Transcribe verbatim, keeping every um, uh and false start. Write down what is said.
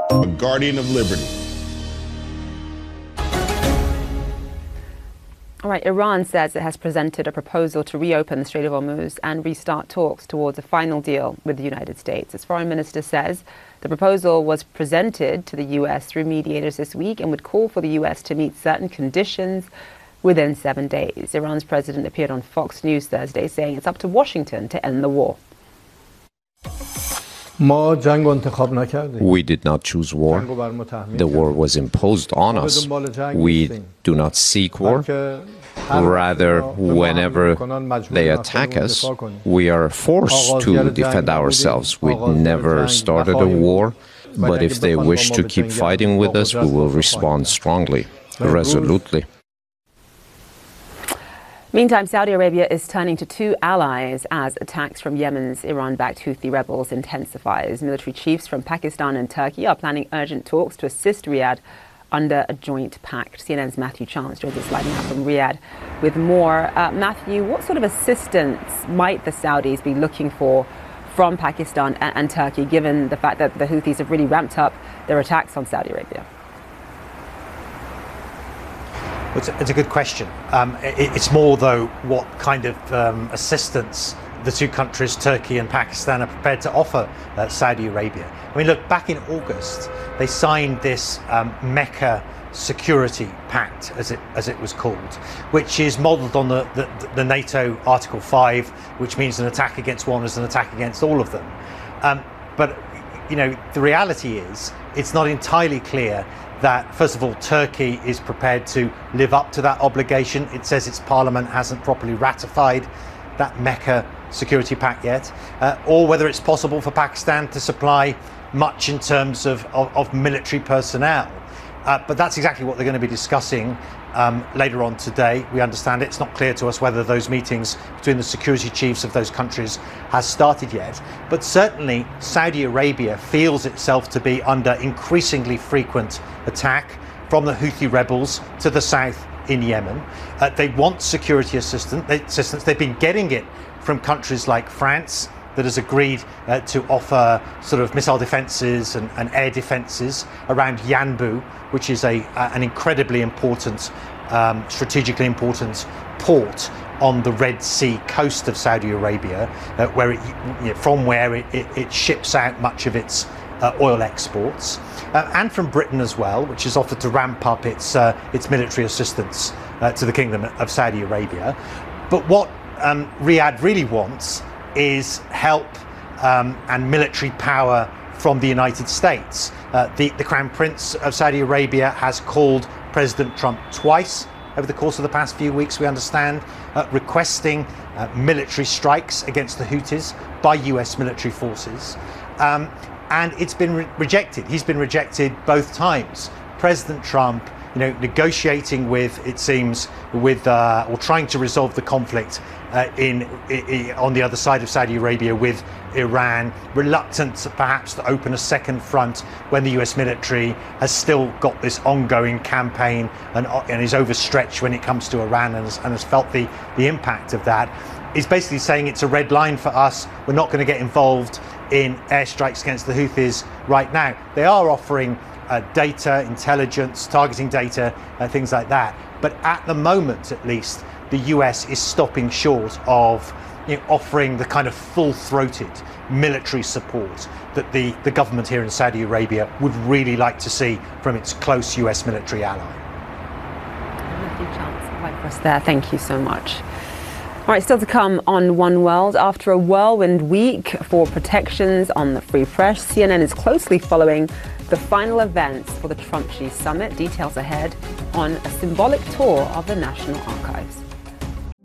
a guardian of liberty. All right, Iran says it has presented a proposal to reopen the Strait of Hormuz and restart talks towards a final deal with the United States. Its foreign minister says the proposal was presented to the U S through mediators this week and would call for the U S to meet certain conditions within seven days. Iran's president appeared on Fox News Thursday saying it's up to Washington to end the war. We did not choose war. The war was imposed on us. We do not seek war. Rather, whenever they attack us, we are forced to defend ourselves. We never started a war, but if they wish to keep fighting with us, we will respond strongly, resolutely. Meantime, Saudi Arabia is turning to two allies as attacks from Yemen's Iran-backed Houthi rebels intensifies. Military chiefs from Pakistan and Turkey are planning urgent talks to assist Riyadh under a joint pact. C N N's Matthew Chance joins us live now from Riyadh with more. Uh, Matthew, what sort of assistance might the Saudis be looking for from Pakistan and, and Turkey, given the fact that the Houthis have really ramped up their attacks on Saudi Arabia? It's a, it's a good question. Um, it, it's more, though, what kind of um, assistance the two countries, Turkey and Pakistan, are prepared to offer uh, Saudi Arabia. I mean, look, back in August, they signed this um, Mecca Security Pact, as it as it was called, which is modelled on the, the, the NATO Article five, which means an attack against one is an attack against all of them. Um, but, you know, the reality is it's not entirely clear that, first of all, Turkey is prepared to live up to that obligation. It says its parliament hasn't properly ratified that Mecca Security Pact yet, uh, or whether it's possible for Pakistan to supply much in terms of, of, of military personnel. Uh, but that's exactly what they're going to be discussing um, later on today. We understand it's not clear to us whether those meetings between the security chiefs of those countries has started yet. But certainly Saudi Arabia feels itself to be under increasingly frequent attack from the Houthi rebels to the south in Yemen. Uh, they want security assistance. They, assistance. They've been getting it from countries like France, that has agreed uh, to offer sort of missile defences and, and air defences around Yanbu, which is a uh, an incredibly important, um, strategically important port on the Red Sea coast of Saudi Arabia, uh, where it, you know, from where it, it, it ships out much of its uh, oil exports, uh, and from Britain as well, which has offered to ramp up its uh, its military assistance uh, to the Kingdom of Saudi Arabia. But what um, Riyadh really wants is help um, and military power from the United States. Uh, the, the Crown Prince of Saudi Arabia has called President Trump twice over the course of the past few weeks, we understand, uh, requesting uh, military strikes against the Houthis by U S military forces. Um, and it's been re rejected. He's been rejected both times. President Trump, you know, negotiating with, it seems, with uh, or trying to resolve the conflict uh, in, in on the other side of Saudi Arabia with Iran, reluctant perhaps to open a second front when the U S military has still got this ongoing campaign and, and is overstretched when it comes to Iran and has, and has felt the, the impact of that. Is basically saying it's a red line for us. We're not going to get involved in airstrikes against the Houthis right now. They are offering uh, data, intelligence, targeting data, uh, things like that. But at the moment, at least, the U S is stopping short of you know, offering the kind of full-throated military support that the, the government here in Saudi Arabia would really like to see from its close U S military ally. Matthew Chance, right for us there. Thank you so much. All right, still to come on One World. After a whirlwind week for protections on the free press, C N N is closely following the final events for the Trump-Xi summit. Details ahead on a symbolic tour of the National Archives.